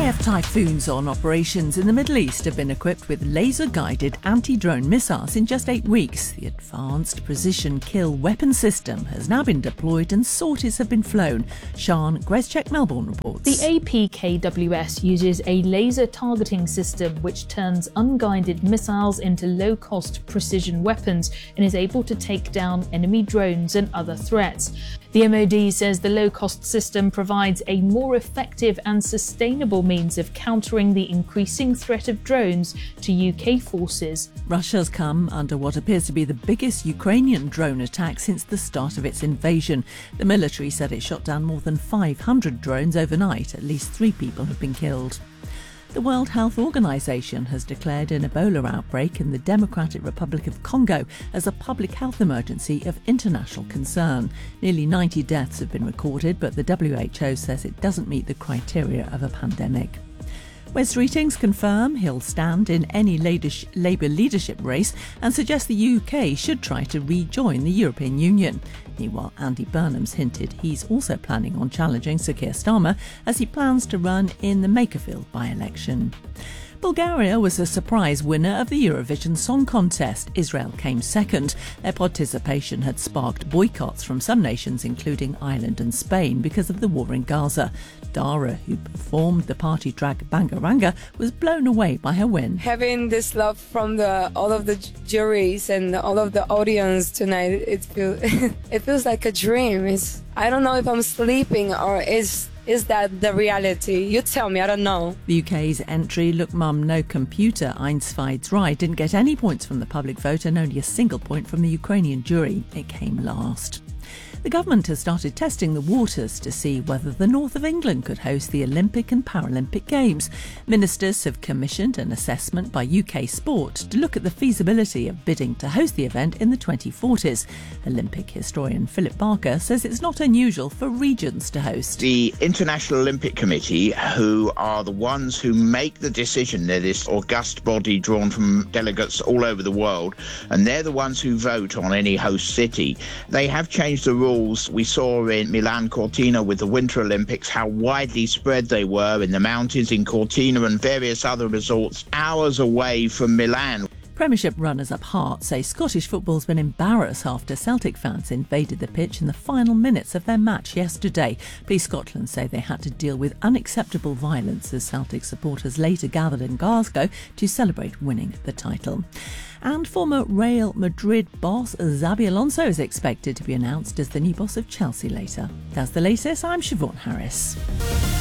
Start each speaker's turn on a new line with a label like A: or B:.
A: IF Typhoon's on operations in the Middle East have been equipped with laser-guided anti-drone missiles in just 8 weeks. The Advanced Precision Kill Weapon System has now been deployed and sorties have been flown. Sian Grezchek, Melbourne reports.
B: The APKWS uses a laser targeting system which turns unguided missiles into low-cost precision weapons and is able to take down enemy drones and other threats. The MOD says the low-cost system provides a more effective and sustainable means of countering the increasing threat of drones to UK forces.
A: Russia's come under what appears to be the biggest Ukrainian drone attack since the start of its invasion. The military said it shot down more than 500 drones overnight. At least 3 people have been killed. The World Health Organization has declared an Ebola outbreak in the Democratic Republic of Congo as a public health emergency of international concern. Nearly 90 deaths have been recorded, but the WHO says it doesn't meet the criteria of a pandemic. Wes Streetings confirm he'll stand in any Labour leadership race and suggest the UK should try to rejoin the European Union. Meanwhile, Andy Burnham's hinted he's also planning on challenging Sir Keir Starmer as he plans to run in the Makerfield by-election. Bulgaria was a surprise winner of the Eurovision Song Contest. Israel came second. Their participation had sparked boycotts from some nations, including Ireland and Spain, because of the war in Gaza. Dara, who performed the party track Bangaranga, was blown away by her win.
C: Having this love from all of the juries and all of the audience tonight, it feels like a dream. I don't know if I'm sleeping or is that the reality? You tell me, I don't know.
A: The UK's entry, Look Mum, No Computer, Eins, Zwei, Drei, didn't get any points from the public vote and only a single point from the Ukrainian jury. It came last. The government has started testing the waters to see whether the north of England could host the Olympic and Paralympic Games. Ministers have commissioned an assessment by UK Sport to look at the feasibility of bidding to host the event in the 2040s. Olympic historian Philip Barker says it's not unusual for regions to host.
D: The International Olympic Committee, who are the ones who make the decision, they're this august body drawn from delegates all over the world, and they're the ones who vote on any host city. They have changed the rules. We saw in Milan Cortina with the Winter Olympics how widely spread they were in the mountains in Cortina and various other resorts hours away from Milan.
A: Premiership runners-up Hearts say Scottish football's been embarrassed after Celtic fans invaded the pitch in the final minutes of their match yesterday. Police Scotland say they had to deal with unacceptable violence as Celtic supporters later gathered in Glasgow to celebrate winning the title. And former Real Madrid boss Xabi Alonso is expected to be announced as the new boss of Chelsea later. That's the latest. I'm Siobhan Harris.